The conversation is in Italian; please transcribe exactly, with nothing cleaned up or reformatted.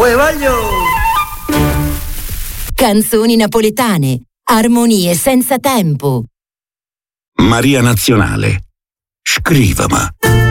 Uè, voglio! Canzoni napoletane, armonie senza tempo. Maria Nazionale, scrivama.